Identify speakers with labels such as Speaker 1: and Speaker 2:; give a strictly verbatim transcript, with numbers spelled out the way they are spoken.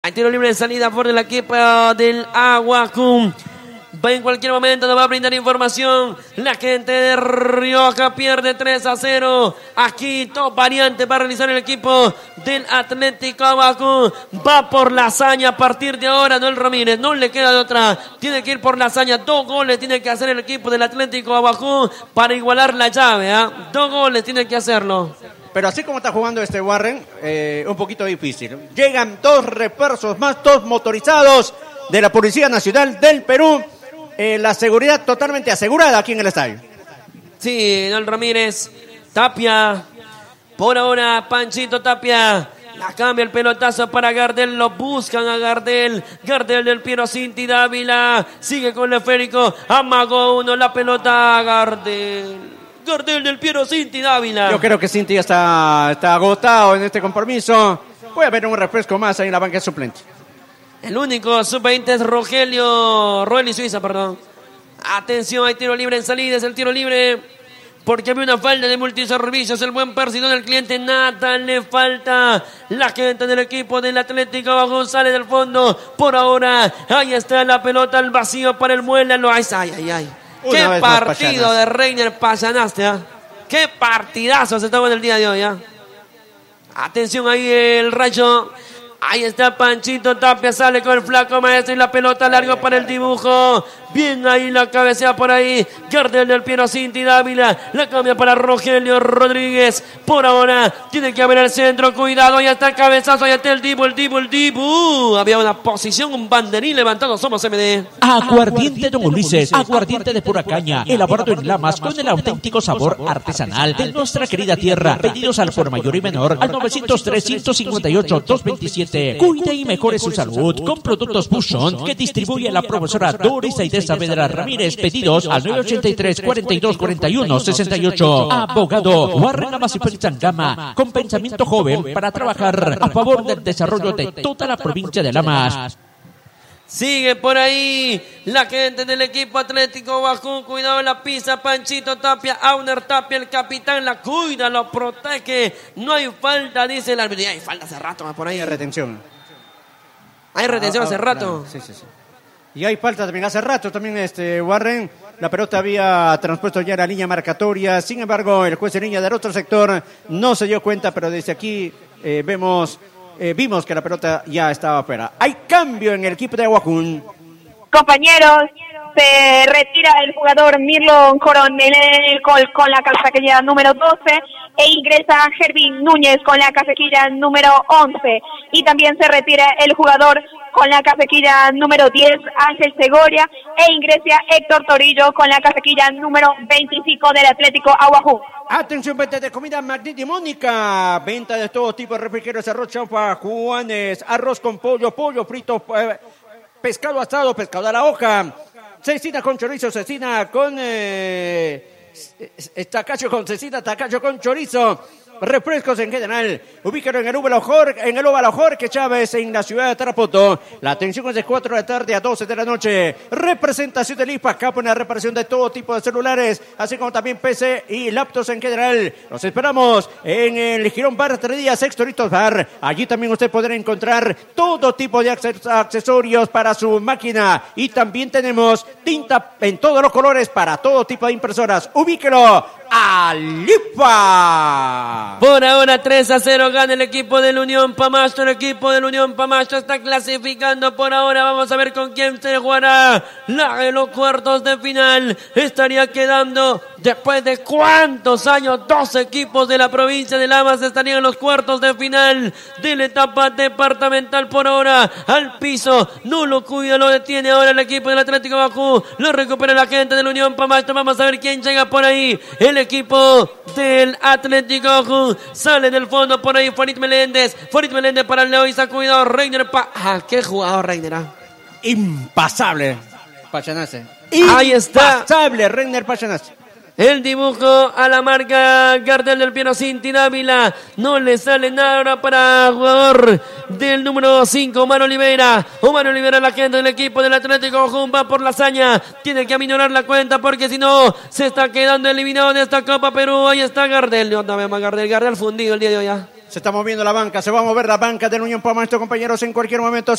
Speaker 1: Hay tiro libre de salida por el equipo del Aguacum. Va en cualquier momento, nos va a brindar información. La gente de Rioja pierde tres a cero. Aquí top variante va a realizar el equipo del Atlético Aguacum. Va por la hazaña a partir de ahora. Noel Ramírez no le queda de otra. Tiene que ir por la hazaña. Dos goles tiene que hacer el equipo del Atlético Aguacum para igualar la llave. ¿eh? Dos goles tiene que hacerlo.
Speaker 2: Pero así como está jugando este Warren, eh, un poquito difícil. Llegan dos refuerzos más, dos motorizados de la Policía Nacional del Perú. Eh, la seguridad totalmente asegurada aquí en el estadio.
Speaker 1: Sí, Noel Ramírez, Tapia, por ahora Panchito Tapia. La cambia el pelotazo para Gardel, lo buscan a Gardel. Gardel del Piero Cinti Dávila. Sigue con el esférico, amagó uno la pelota a Gardel. Gardel del Piero Cinti Dávila.
Speaker 2: Yo creo que Cinti ya está, está agotado en este compromiso. Puede haber un refresco más ahí en la banca suplente.
Speaker 1: El único sub veinte es Rogelio, Roeli Suiza, perdón. Atención, hay tiro libre en salida, es el tiro libre. Porque había una falta de multiservicios. El buen persidón del cliente, nada le falta. La gente del equipo del Atlético González del fondo. Por ahora, ahí está la pelota al vacío para el Muela. Ay, ay, ay, ay. Qué partido de Reiner Pachanaste, ¿eh? Qué partidazo se estaba en el día de hoy, ¿eh? Atención ahí el Rayo. Ahí está Panchito Tapia, sale con el flaco maestro y la pelota largo para el dibujo. Bien ahí la cabecea por ahí. Gardel del Piero Cinti Dávila. La cambia para Rogelio Rodríguez. Por ahora tiene que haber el centro. Cuidado, ahí está el cabezazo. Ahí está el Dibu, el Dibu, el Dibu. Había una posición, un banderín levantado. Somos M D.
Speaker 3: Aguardiente Don Ulises. Aguardiente de pura caña. Elaborado en Lamas con el auténtico sabor artesanal de nuestra querida tierra. Pedidos al por mayor y menor al nueve cero tres, ciento cincuenta y ocho, doscientos veintisiete. Cuide y mejore su salud con productos Bushon que distribuye la profesora Doris Aide Saavedra Ramírez. Pedidos al nueve ochenta y tres, cuarenta y dos, cuarenta y uno, sesenta y ocho. Abogado Warren Lamas y Penzangama, con pensamiento joven para trabajar a favor del desarrollo de toda la provincia de Lamas.
Speaker 1: Sigue por ahí la gente del equipo Atlético Bajú. Cuidado en la pisa. Panchito Tapia, Auner Tapia, el capitán la cuida, lo protege. No hay falta, dice el árbitro. Hay falta hace rato más por ahí.
Speaker 2: Hay retención.
Speaker 1: Hay retención
Speaker 2: ah,
Speaker 1: hace
Speaker 2: ah,
Speaker 1: rato.
Speaker 2: Claro. Sí, sí, sí. Y hay falta también hace rato también este Warren. La pelota había transpuesto ya la línea marcatoria. Sin embargo, el juez de línea del otro sector no se dio cuenta, pero desde aquí eh, vemos... Eh, vimos que la pelota ya estaba fuera. Hay cambio en el equipo de Aguacum.
Speaker 4: Compañeros, se retira el jugador Mirlon Coronel con, con la casaquilla número doce e ingresa Gervin Núñez con la casaquilla número once. Y también se retira el jugador con la casaquilla número diez, Ángel Segovia, e ingresa Héctor Torillo con la casaquilla número veinticinco del Atlético Aguajú.
Speaker 2: Atención, venta de comida Magnetti Mónica. Venta de todo tipo de refrigerios, arroz chaufa, Juanes, arroz con pollo, pollo frito, eh, pescado asado, pescado a la hoja, cecina con chorizo, cecina con eh, tacacho con cecina, tacacho con chorizo. Refrescos en general, ubícalo en el Óvalo Jorge, en el Óvalo Jorge Chávez, en la ciudad de Tarapoto. La atención es de cuatro de la tarde a doce de la noche. Representación del I P A, Capo en la reparación de todo tipo de celulares, así como también P C y laptops en general. Los esperamos en el Girón Bar Tres Días, Extoritos Bar. Allí también usted podrá encontrar todo tipo de accesorios para su máquina. Y también tenemos tinta en todos los colores para todo tipo de impresoras. Ubíquelo al I P A.
Speaker 1: Por ahora tres a cero gana el equipo del Unión Pamacho. El equipo del Unión Pamacho está clasificando por ahora. Vamos a ver con quién se jugará la de los cuartos de final. Estaría quedando después de cuántos años dos equipos de la provincia de Lamas estarían en los cuartos de final de la etapa departamental. Por ahora al piso, no lo cuida, lo detiene ahora el equipo del Atlético Bajú. Lo recupera la gente del Unión Pamacho. Vamos a ver quién llega por ahí. El equipo del Atlético Bajú sale del fondo por ahí Farid Meléndez. Farid Meléndez para el Leoisa. Cuidado, Reiner. Pa ah, qué jugador, Reiner. ¿eh?
Speaker 2: Impasable. Pachanace.
Speaker 1: Ahí está.
Speaker 2: Impasable, Reiner Pachanace.
Speaker 1: El dibujo a la marca Gardel del Piero Cinti Dávila. No le sale nada ahora para jugador del número cinco, Omar Oliveira. Omar Oliveira, la gente del equipo del Atlético va por la hazaña. Tiene que aminorar la cuenta porque si no se está quedando eliminado de esta Copa Perú. Ahí está Gardel. Otra vez más Gardel. Gardel fundido el día de hoy ya.
Speaker 2: Se está moviendo la banca. Se va a mover la banca del Unión Pamacho, compañeros, en cualquier momento.